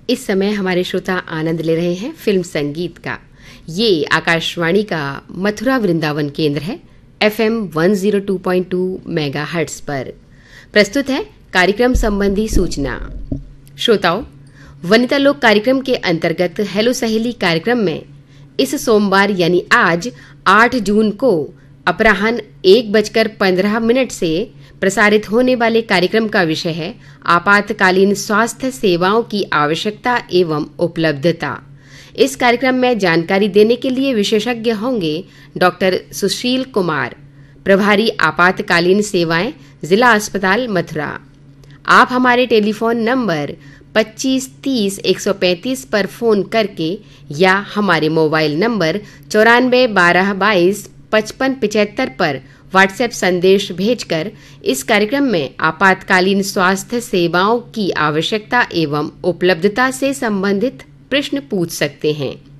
इस समय हमारे श्रोता आनंद ले रहे हैं फिल्म संगीत का। ये आकाशवाणी का मथुरा वृंदावन केंद्र है। FM 102.2 मेगाहर्ट्ज पर प्रस्तुत है कार्यक्रम संबंधी सूचना। श्रोताओं, वनिता लोक कार्यक्रम के अंतर्गत हेलो सहेली कार्यक्रम में इस सोमवार यानी आज 8 जून को अपराह्न 1:15 से प्रसारित होने वाले कार्यक्रम का विषय है आपातकालीन स्वास्थ्य सेवाओं की आवश्यकता एवं उपलब्धता। इस कार्यक्रम में जानकारी देने के लिए विशेषज्ञ होंगे डॉक्टर सुशील कुमार, प्रभारी आपातकालीन सेवाएं, जिला अस्पताल मथुरा। आप हमारे टेलीफोन नंबर 25 30 135 पर फोन करके या हमारे मोबाइल नंबर 94 12 22 55 75 पर व्हाट्सएप संदेश भेजकर इस कार्यक्रम में आपातकालीन स्वास्थ्य सेवाओं की आवश्यकता एवं उपलब्धता से संबंधित प्रश्न पूछ सकते हैं।